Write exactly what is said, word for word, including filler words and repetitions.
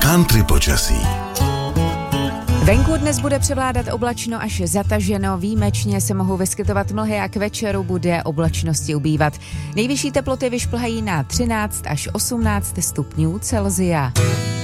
Country počasí. Venku dnes bude převládat oblačno až zataženo, výjimečně se mohou vyskytovat mlhy a k večeru bude oblačnosti ubývat. Nejvyšší teploty vyšplhají na třináct až osmnáct stupňů Celsia.